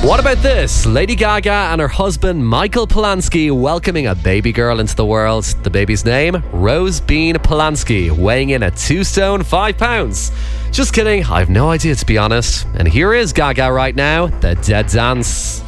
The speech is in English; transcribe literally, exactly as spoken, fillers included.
What about this? Lady Gaga and her husband Michael Polanski welcoming a baby girl into the world. The baby's name, Rose Bean Polanski, weighing in at two stone five pounds. Just kidding, I've no idea to be honest. And here is Gaga right now, The Dead Dance.